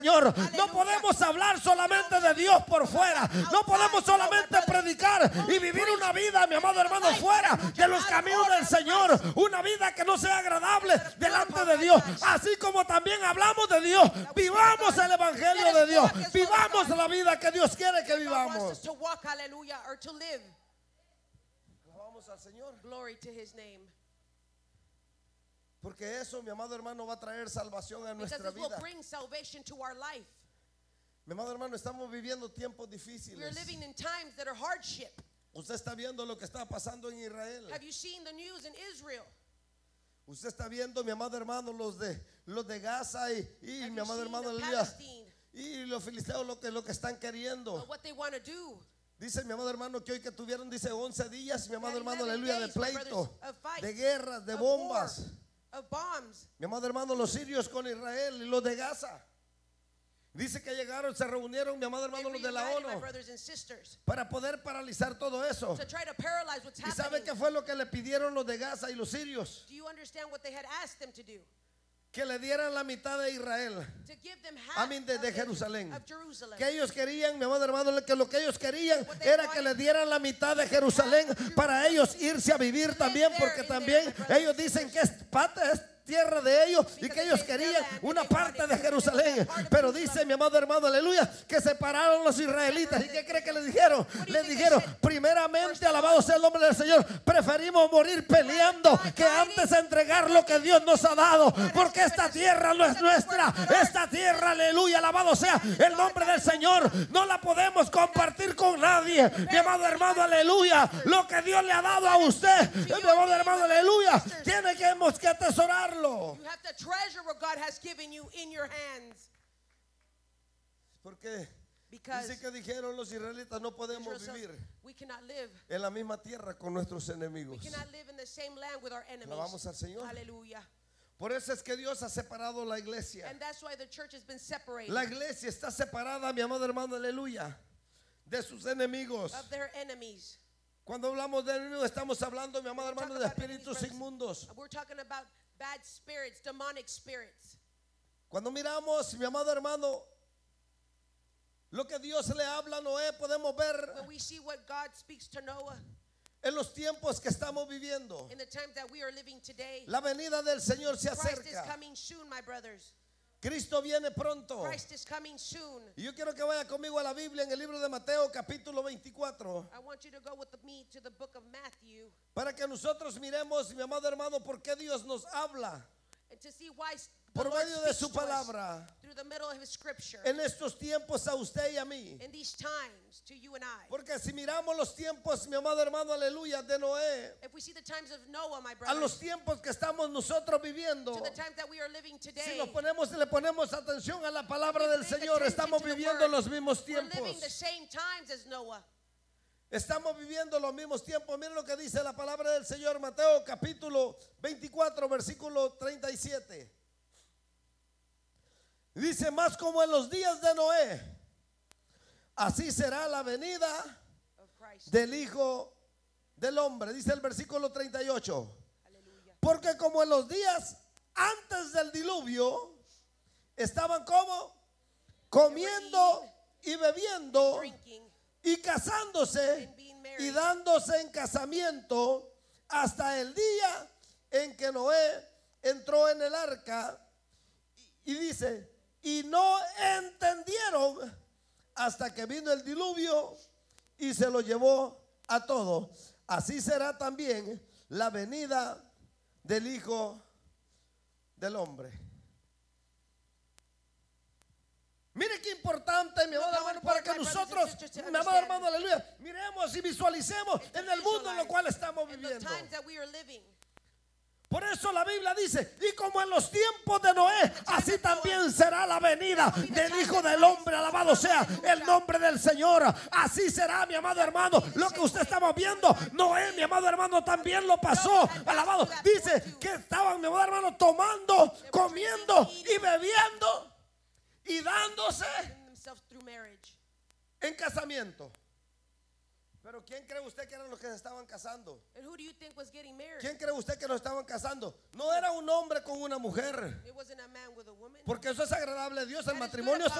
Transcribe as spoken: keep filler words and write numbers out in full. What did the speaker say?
Señor, no podemos hablar solamente de Dios por fuera. No podemos solamente predicar y vivir una vida, mi amado hermano, fuera de los caminos del Señor. Una vida que no sea agradable delante de Dios. Así como también hablamos de Dios, vivamos el evangelio de Dios. Vivamos la vida que Dios quiere que vivamos. Alabamos al Señor. Glory to his name. Porque eso, mi amado hermano, va a traer salvación a nuestra vida. Mi amado hermano, estamos viviendo tiempos difíciles. We are living in times that are hardship. Usted está viendo lo que está pasando en Israel. Have you seen the news in Israel? Usted está viendo, mi amado hermano, los de los de Gaza y, y mi amado hermano Elías y los filisteos lo que lo que están queriendo. What they want to do. Dice mi amado hermano que hoy que tuvieron, dice once días, mi amado hermano, aleluya, de pleito, de guerras, de bombas. Of bombs. Mi amado hermano, los sirios con Israel y los de Gaza. Dice que llegaron, se reunieron, mi amado hermano, los de la ONU para poder paralizar todo eso. ¿Y sabe qué fue lo que le pidieron los de Gaza y los sirios? Do you understand what they had asked them to do? Que le dieran la mitad de Israel, a mí de, de Jerusalén. Que ellos querían, mi amado hermano, que lo que ellos querían era que le dieran la mitad de Jerusalén para ellos irse a vivir también, porque también ellos dicen que es parte, es tierra de ellos y que ellos querían una parte de Jerusalén. Pero dice mi amado hermano, aleluya, que separaron los israelitas. ¿Y qué cree que le dijeron? Le dijeron, primeramente, alabado sea el nombre del Señor, preferimos morir peleando que antes entregar lo que Dios nos ha dado, porque esta tierra no es nuestra. Esta tierra, aleluya, alabado sea el nombre del Señor, no la podemos compartir con nadie. Mi amado hermano, aleluya, lo que Dios le ha dado a usted, mi amado hermano, aleluya, tiene que, hemos que atesorarlo. You have to treasure what God has given you in your hands. Porque Because dice que dijeron los israelitas, no podemos vivir we cannot live. en la misma tierra con nuestros enemigos. We cannot live in the same land with our enemies. Alabamos al Señor. Hallelujah. Por eso es que Dios ha separado la iglesia. And that's why the church has been separated. La iglesia está separada, mi amado hermano, aleluya, de sus enemigos. Of their enemies. Cuando hablamos de enemigos, estamos hablando, mi amado hermano, de espíritus inmundos. We're talking about bad spirits, demonic spirits. Cuando miramos, mi amado hermano, lo que Dios le habla a Noé, podemos ver When we see what God speaks to Noah en los tiempos que estamos viviendo. in the times that we are living today. La venida del Señor se Christ is acerca. coming soon, my brothers. Cristo viene pronto. Christ is coming soon. Y yo quiero que vaya conmigo a la Biblia en el libro de Mateo capítulo veinticuatro. I want you to go with me to the book of Matthew. Para que nosotros miremos, mi amado hermano, por qué Dios nos habla And to see why por medio de su palabra through the middle of his scripture. en estos tiempos a usted y a mí. In these times to you and I. Porque si miramos los tiempos, mi amado hermano, aleluya, de Noé, If we see the times of Noah, my a brothers, los tiempos que estamos nosotros viviendo, to the times that we are living today, si nos ponemos, le ponemos atención a la palabra del Señor, estamos viviendo los mismos we're living tiempos. the same times as Noah. Estamos viviendo los mismos tiempos. Miren lo que dice la palabra del Señor, Mateo capítulo veinticuatro, versículo treinta y siete. Dice, más como en los días de Noé, así será la venida del Hijo del Hombre. Dice el versículo treinta y ocho. Porque como en los días antes del diluvio, estaban como comiendo y bebiendo Drinking y casándose y dándose en casamiento hasta el día en que Noé entró en el arca. Y dice, y no entendieron hasta que vino el diluvio y se lo llevó a todos. Así será también la venida del Hijo del Hombre. Mire qué importante, mi amado hermano, para que nosotros, mi amado hermano, aleluya, miremos y visualicemos en el mundo en el cual estamos viviendo. Por eso la Biblia dice, y como en los tiempos de Noé, así también será la venida del Hijo del Hombre, alabado sea el nombre del Señor. Así será, mi amado hermano, lo que usted estaba viendo. Noé, mi amado hermano, también lo pasó, alabado. Dice que estaban, mi amado hermano, tomando, comiendo y bebiendo y dándose en casamiento. Pero ¿quién cree usted que eran los que se estaban casando? And who do you think was getting married? ¿Quién cree usted que los estaban casando? No era un hombre con una mujer. It wasn't a man with a woman. Porque eso es agradable a Dios. El That is matrimonio good es